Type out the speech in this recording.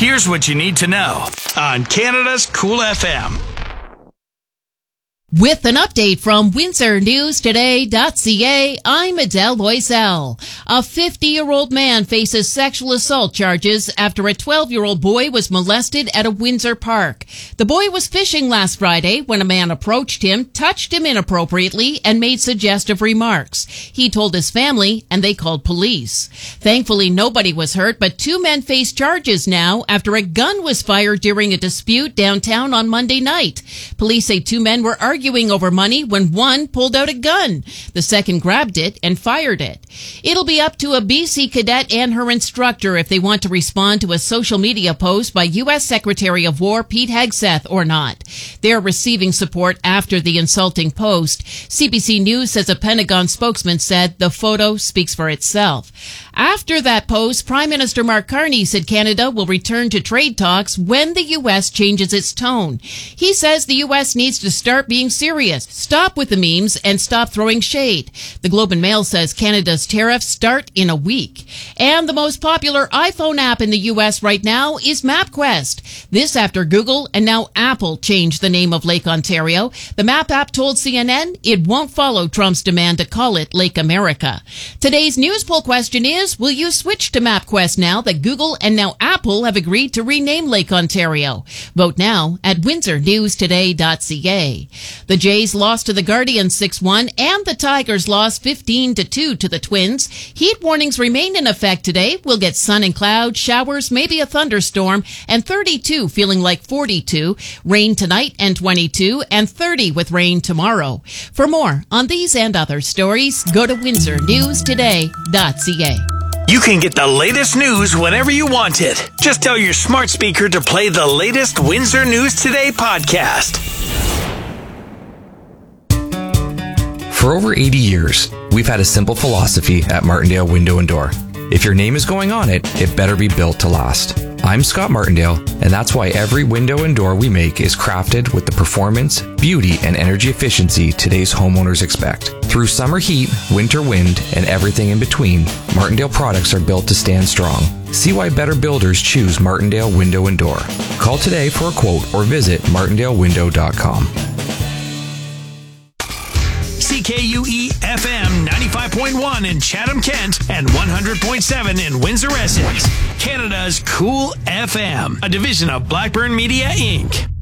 Here's what you need to know on Canada's Cool FM. With an update from WindsorNewsToday.ca, I'm Adele Loisel. A 50-year-old man faces sexual assault charges after a 12-year-old boy was molested at a Windsor park. The boy was fishing last Friday when a man approached him, touched him inappropriately, and made suggestive remarks. He told his family, and they called police. Thankfully, nobody was hurt, but 2 men face charges now after a gun was fired during a dispute downtown on Monday night. Police say 2 men were arguing over money when one pulled out a gun. The second grabbed it and fired it. It'll be up to a BC cadet and her instructor if they want to respond to a social media post by U.S. Secretary of War Pete Hegseth or not. They're receiving support after the insulting post. CBC News says a Pentagon spokesman said the photo speaks for itself. After that post, Prime Minister Mark Carney said Canada will return to trade talks when the U.S. changes its tone. He says the U.S. needs to start being serious, stop with the memes, and stop throwing shade. The Globe and Mail says Canada's tariffs start in a week. And the most popular iPhone app in the U.S. right now is MapQuest. This after Google and now Apple changed the name of Lake Ontario. The Map app told CNN it won't follow Trump's demand to call it Lake America. Today's news poll question is, will you switch to MapQuest now that Google and now Apple have agreed to rename Lake Ontario? Vote now at WindsorNewsToday.ca. The Jays lost to the Guardians 6-1 and the Tigers lost 15-2 to the Twins. Heat warnings remain in effect today. We'll get sun and clouds, showers, maybe a thunderstorm, and 32 feeling like 42. Rain tonight and 22 and 30 with rain tomorrow. For more on these and other stories, go to WindsorNewsToday.ca. You can get the latest news whenever you want it. Just tell your smart speaker to play the latest Windsor News Today podcast. For over 80 years, we've had a simple philosophy at Martindale Window and Door. If your name is going on it, it better be built to last. I'm Scott Martindale, and that's why every window and door we make is crafted with the performance, beauty, and energy efficiency today's homeowners expect. Through summer heat, winter wind, and everything in between, Martindale products are built to stand strong. See why better builders choose Martindale Window and Door. Call today for a quote or visit martindalewindow.com. CKUE FM 95.1 in Chatham-Kent and 100.7 in Windsor, Essex. Canada's Cool FM, a division of Blackburn Media, Inc.